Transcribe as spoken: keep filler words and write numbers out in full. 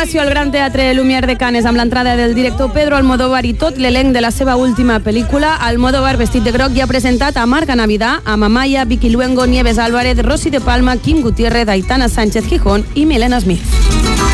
ovació al Gran Teatre Lumière de Canes amb l'entrada del director Pedro Almodóvar i tot l'elenc de la seva última pel·lícula. Almodóvar, vestit de groc, ja ha presentat a Marc Navidad, a Amaya, Vicky Luengo, Nieves Álvarez, Rosy de Palma, Kim Gutiérrez, Aitana Sánchez Gijón i Milena Smith.